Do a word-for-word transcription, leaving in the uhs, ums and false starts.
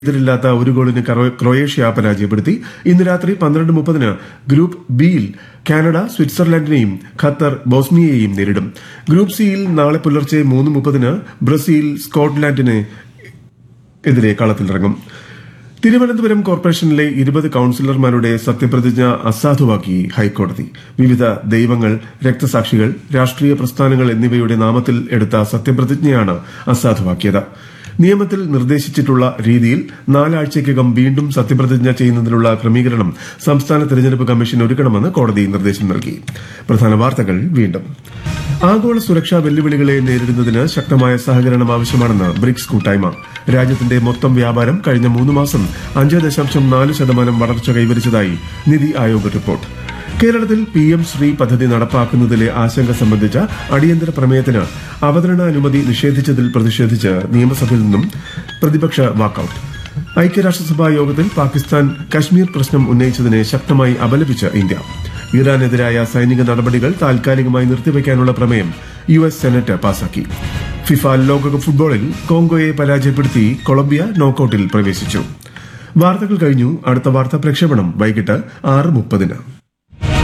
എതിരില്ലാത്ത ഒരു ഗോളിന് ക്രൊയേഷ്യ പരാജയപ്പെടുത്തി. ഇന്ന് രാത്രി പന്ത്രണ്ട് മുപ്പതിന് ഗ്രൂപ്പ് ബിയിൽ കാനഡ സ്വിറ്റ്സർലൻഡിനെയും ഖത്തർ ബോസ്നിയയെയും നേരിടും. ഗ്രൂപ്പ് സിയിൽ നാളെ പുലർച്ചെ മൂന്ന് മുപ്പതിന് ബ്രസീൽ സ്കോട്ട്ലാൻഡിന് എതിരെ കളത്തിലിറങ്ങും. തിരുവനന്തപുരം കോർപ്പറേഷനിലെ ഇരുപത് കൌൺസിലർമാരുടെ സത്യപ്രതിജ്ഞ അസാധുവാക്കി ഹൈക്കോടതി. വിവിധ ദൈവങ്ങൾ, രക്തസാക്ഷികൾ, രാഷ്ട്രീയ പ്രസ്ഥാനങ്ങൾ എന്നിവയുടെ നാമത്തിൽ എടുത്ത സത്യപ്രതിജ്ഞയാണ് അസാധുവാക്കിയത്. നിയമത്തിൽ നിർദ്ദേശിച്ചിട്ടുള്ള രീതിയിൽ നാലാഴ്ചയ്ക്കകം വീണ്ടും സത്യപ്രതിജ്ഞ ചെയ്യുന്നതിനുള്ള ക്രമീകരണം സംസ്ഥാന തെരഞ്ഞെടുപ്പ് കമ്മീഷൻ ഒരുക്കണമെന്ന് കോടതി നിർദ്ദേശം നൽകി. പ്രധാന വാർത്തകൾ വീണ്ടും. ആഗോള സുരക്ഷാ വെല്ലുവിളികളെ നേരിടുന്നതിന് ശക്തമായ സഹകരണം ആവശ്യമാണെന്ന് ബ്രിക്സ് കൂട്ടായ്മ. രാജ്യത്തിന്റെ മൊത്തം വ്യാപാരം കഴിഞ്ഞ മൂന്ന് മാസം അഞ്ച് ദശാംശം നാല് ശതമാനം വളർച്ച കൈവരിച്ചതായി നിതി ആയോഗ് റിപ്പോർട്ട്. കേരളത്തിൽ പി എം ശ്രീ പദ്ധതി നടപ്പാക്കുന്നതിലെ ആശങ്ക സംബന്ധിച്ച അടിയന്തര പ്രമേയത്തിന് അവതരണാനുമതി നിഷേധിച്ചതിൽ പ്രതിഷേധിച്ച് നിയമസഭയിൽ നിന്നും പ്രതിപക്ഷ വാക്കൌട്ട്. ഐക്യരാഷ്ട്രസഭാ യോഗത്തിൽ പാകിസ്ഥാൻ കശ്മീർ പ്രശ്നം ഉന്നയിച്ചതിനെ ശക്തമായി അപലപിച്ച് ഇന്ത്യ. ഇറാനെതിരായ സൈനിക നടപടികൾ താൽക്കാലികമായി നിർത്തിവെക്കാനുള്ള പ്രമേയം യു എസ് സെനറ്റ് പാസാക്കി. ഫിഫ ലോകകപ്പ് ഫുട്ബോളിൽ കോങ്കോയെ പരാജയപ്പെടുത്തി കൊളംബിയ നോക്കൌട്ടിൽ പ്രവേശിച്ചു. വാർത്തകൾ കഴിഞ്ഞു. അടുത്ത വാർത്താ പ്രക്ഷേപണം വൈകിട്ട് ആറ് മുപ്പതിന്.